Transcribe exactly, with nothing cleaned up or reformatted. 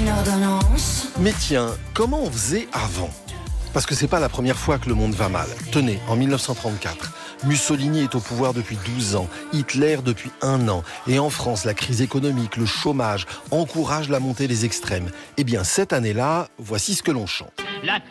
une ordonnance. Mais tiens, comment on faisait avant ? Parce que c'est pas la première fois que le monde va mal. Tenez, en mille neuf cent trente-quatre, Mussolini est au pouvoir depuis douze ans, Hitler depuis un an. Et en France, la crise économique, le chômage encouragent la montée des extrêmes. Eh bien, cette année-là, voici ce que l'on chante. La